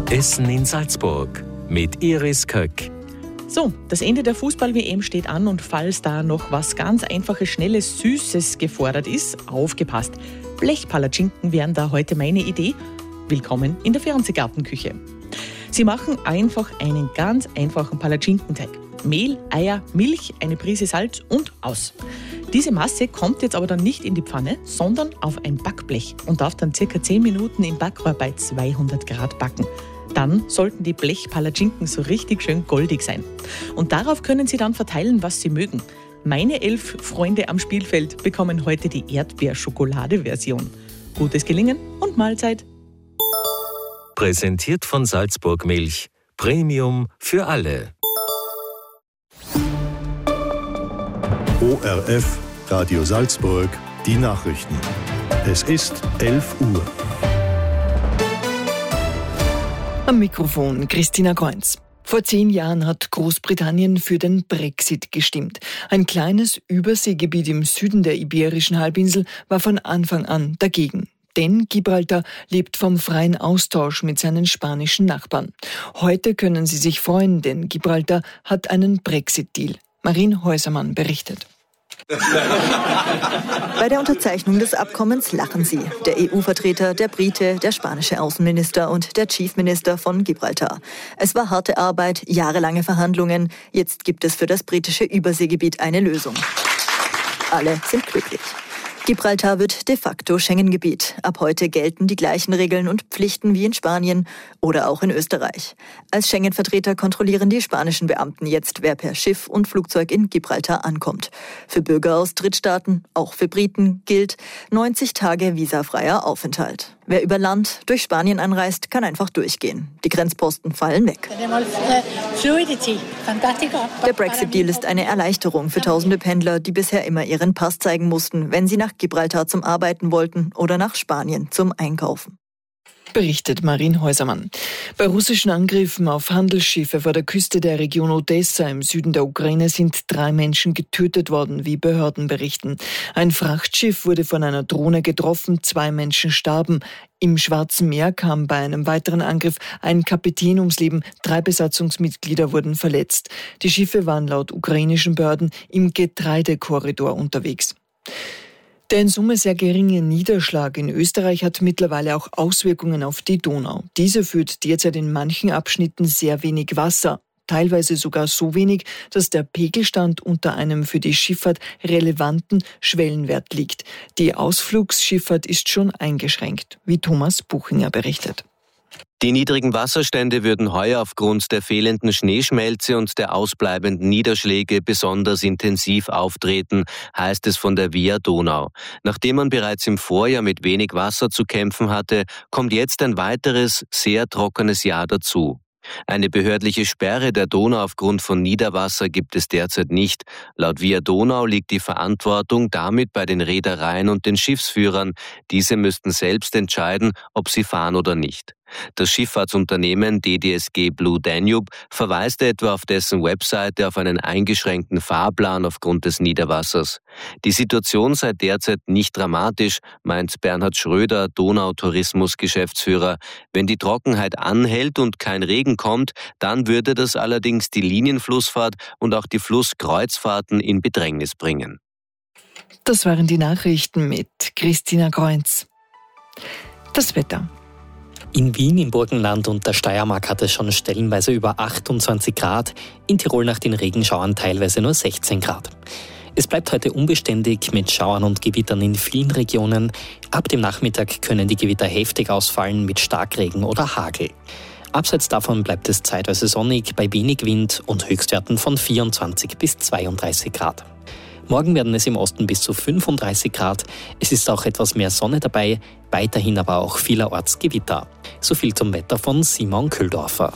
Essen in Salzburg mit Iris Köck. So, das Ende der Fußball-WM steht an und falls da noch was ganz Einfaches, Schnelles, Süßes gefordert ist, aufgepasst. Blechpalatschinken wären da heute meine Idee. Willkommen in der Fernsehgartenküche. Sie machen einfach einen ganz einfachen Palatschinkenteig. Mehl, Eier, Milch, eine Prise Salz und aus. Diese Masse kommt jetzt aber dann nicht in die Pfanne, sondern auf ein Backblech und darf dann ca. 10 Minuten im Backrohr bei 200 Grad backen. Dann sollten die Blechpalatschinken so richtig schön goldig sein. Und darauf können Sie dann verteilen, was Sie mögen. Meine 11 Freunde am Spielfeld bekommen heute die Erdbeerschokolade-Version. Gutes Gelingen und Mahlzeit. Präsentiert von Salzburg Milch. Premium für alle. ORF Radio Salzburg, die Nachrichten. Es ist 11 Uhr. Am Mikrofon Christina Kreunz. Vor 10 Jahren hat Großbritannien für den Brexit gestimmt. Ein kleines Überseegebiet im Süden der Iberischen Halbinsel war von Anfang an dagegen. Denn Gibraltar lebt vom freien Austausch mit seinen spanischen Nachbarn. Heute können sie sich freuen, denn Gibraltar hat einen Brexit-Deal. Marien Häusermann berichtet. Bei der Unterzeichnung des Abkommens lachen sie. Der EU-Vertreter, der Brite, der spanische Außenminister und der Chief Minister von Gibraltar. Es war harte Arbeit, jahrelange Verhandlungen. Jetzt gibt es für das britische Überseegebiet eine Lösung. Alle sind glücklich. Gibraltar wird de facto Schengen-Gebiet. Ab heute gelten die gleichen Regeln und Pflichten wie in Spanien oder auch in Österreich. Als Schengen-Vertreter kontrollieren die spanischen Beamten jetzt, wer per Schiff und Flugzeug in Gibraltar ankommt. Für Bürger aus Drittstaaten, auch für Briten, gilt 90 Tage visafreier Aufenthalt. Wer über Land durch Spanien anreist, kann einfach durchgehen. Die Grenzposten fallen weg. Der Brexit-Deal ist eine Erleichterung für tausende Pendler, die bisher immer ihren Pass zeigen mussten, wenn sie nach Gibraltar zum Arbeiten wollten oder nach Spanien zum Einkaufen. Berichtet Marien Häusermann. Bei russischen Angriffen auf Handelsschiffe vor der Küste der Region Odessa im Süden der Ukraine sind 3 Menschen getötet worden, wie Behörden berichten. Ein Frachtschiff wurde von einer Drohne getroffen, 2 Menschen starben. Im Schwarzen Meer kam bei einem weiteren Angriff ein Kapitän ums Leben, 3 Besatzungsmitglieder wurden verletzt. Die Schiffe waren laut ukrainischen Behörden im Getreidekorridor unterwegs. Der in Summe sehr geringe Niederschlag in Österreich hat mittlerweile auch Auswirkungen auf die Donau. Diese führt derzeit in manchen Abschnitten sehr wenig Wasser, teilweise sogar so wenig, dass der Pegelstand unter einem für die Schifffahrt relevanten Schwellenwert liegt. Die Ausflugsschifffahrt ist schon eingeschränkt, wie Thomas Buchinger berichtet. Die niedrigen Wasserstände würden heuer aufgrund der fehlenden Schneeschmelze und der ausbleibenden Niederschläge besonders intensiv auftreten, heißt es von der Via Donau. Nachdem man bereits im Vorjahr mit wenig Wasser zu kämpfen hatte, kommt jetzt ein weiteres, sehr trockenes Jahr dazu. Eine behördliche Sperre der Donau aufgrund von Niederwasser gibt es derzeit nicht. Laut Via Donau liegt die Verantwortung damit bei den Reedereien und den Schiffsführern. Diese müssten selbst entscheiden, ob sie fahren oder nicht. Das Schifffahrtsunternehmen DDSG Blue Danube verweist etwa auf dessen Webseite auf einen eingeschränkten Fahrplan aufgrund des Niederwassers. Die Situation sei derzeit nicht dramatisch, meint Bernhard Schröder, Donau-Tourismus-Geschäftsführer. Wenn die Trockenheit anhält und kein Regen kommt, dann würde das allerdings die Linienflussfahrt und auch die Flusskreuzfahrten in Bedrängnis bringen. Das waren die Nachrichten mit Christina Kreunz. Das Wetter. In Wien, im Burgenland und der Steiermark hat es schon stellenweise über 28 Grad, in Tirol nach den Regenschauern teilweise nur 16 Grad. Es bleibt heute unbeständig mit Schauern und Gewittern in vielen Regionen. Ab dem Nachmittag können die Gewitter heftig ausfallen mit Starkregen oder Hagel. Abseits davon bleibt es zeitweise sonnig bei wenig Wind und Höchstwerten von 24 bis 32 Grad. Morgen werden es im Osten bis zu 35 Grad. Es ist auch etwas mehr Sonne dabei, weiterhin aber auch vielerorts Gewitter. So viel zum Wetter von Simon Köhldorfer.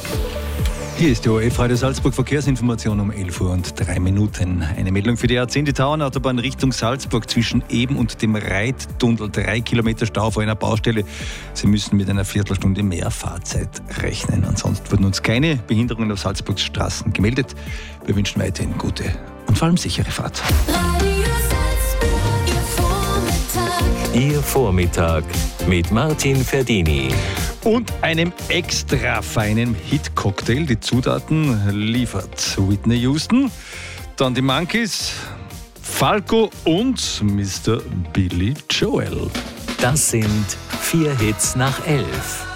Hier ist die ORF Radio Salzburg Verkehrsinformation um 11:03 Uhr. Eine Meldung für die A10, die Tauernautobahn Richtung Salzburg zwischen Eben und dem Reittunnel. 3 Kilometer Stau vor einer Baustelle. Sie müssen mit einer Viertelstunde mehr Fahrzeit rechnen. Ansonsten wurden uns keine Behinderungen auf Salzburgs Straßen gemeldet. Wir wünschen weiterhin gute und vor allem sichere Fahrt. Ihr Vormittag mit Martin Ferdini. und einem extra feinen Hit-Cocktail. Die Zutaten liefert Whitney Houston, dann die Monkees, Falco und Mr. Billy Joel. Das sind 4 Hits nach 11.